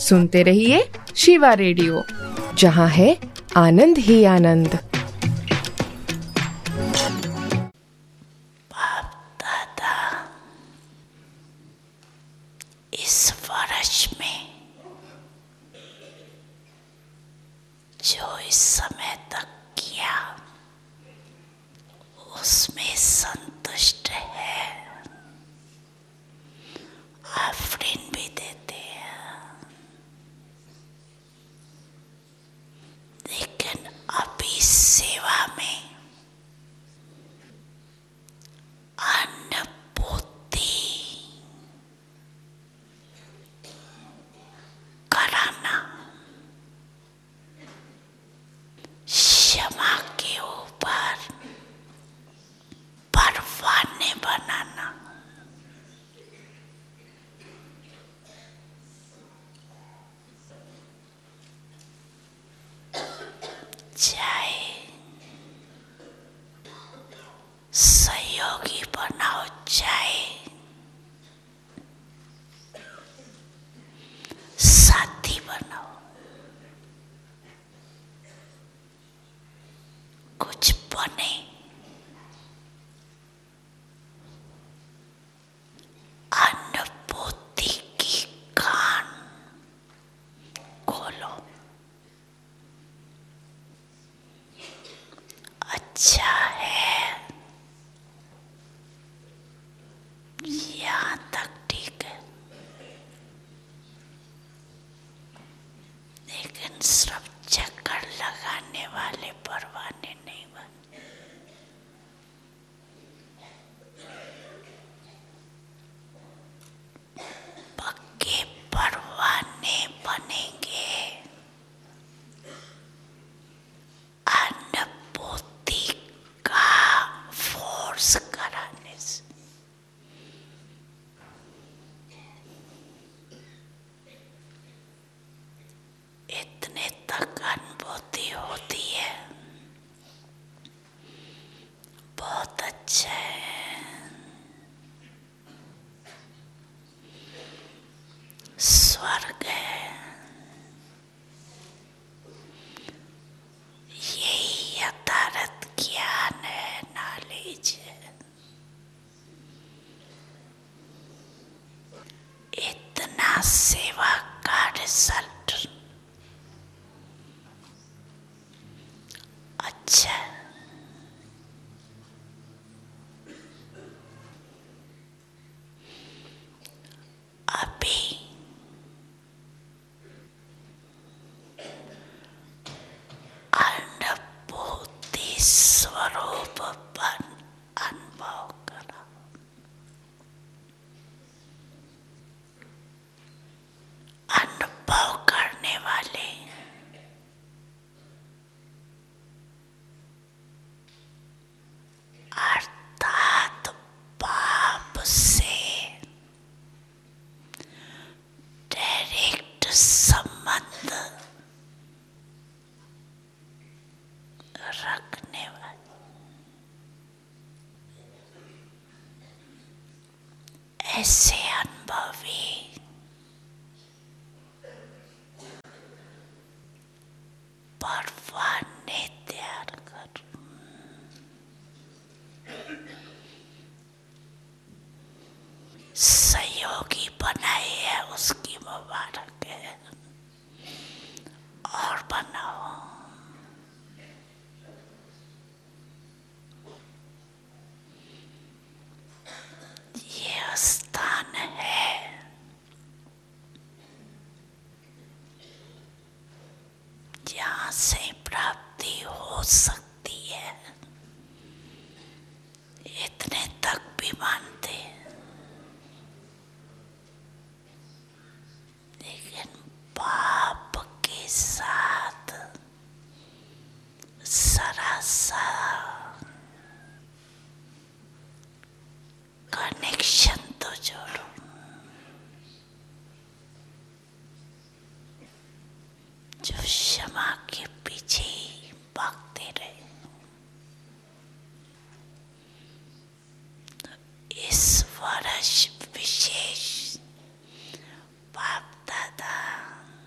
सुनते रहिए शिवा रेडियो, जहाँ है आनंद ही आनंद। बाप दादा इस वर्ष में जो इस समय तक किया उसमें संतुष्ट है, आफरीन भी देते हैं। लेकिन अभी सेवा में अनुभूति कराना, क्षमा के ऊपर परवाने बनाना, चाहे सहयोगी बनाओ चाहे साथी बनाओ, कुछ बने। अनुभूति की कान खोलो। अच्छा है, यहाँ तक ठीक है, लेकिन सिर्फ चक्कर लगाने वाले परवाने नहीं बने। पक्के परवाने बनेंगे अनुभूति का फोर्स कराने से। इतने तक अनुभूति होती है, बहुत अच्छा है। स्वर्ग है, यही यथार्थ ज्ञान है, नॉलेज है। इतना सेवा का रिजल्ट अच्छा। अभी अनुभूति स्वरूप अनुभव करो। अनुभव करने वाले अर्थात बाप से डायरेक्ट संबंध रखने वाले, ऐसे अनुभवी परवाने तैयार करो। सहयोगी बनाए है उसकी मुबारक है, और बनाओ। ये स्थान है जहाँ से प्राप्ति हो सकती है, इतने तक भी मानते। लेकिन बाप के साथ सरासर कनेक्शन तो जोड़ो। जो क्षमा के पीछे ही भागते रहे, तो इस वर्ष विशेष बाप दादा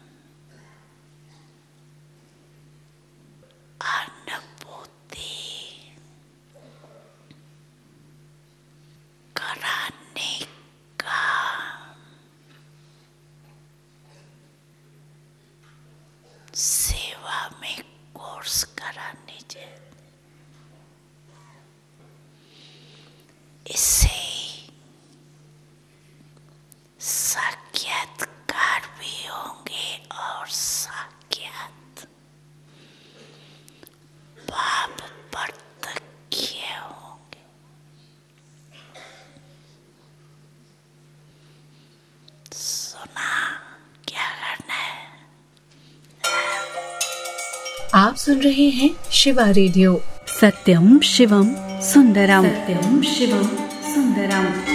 आप सुन रहे हैं शिवा रेडियो। सत्यम शिवम सुंदरम। सत्यम शिवम सुंदरम।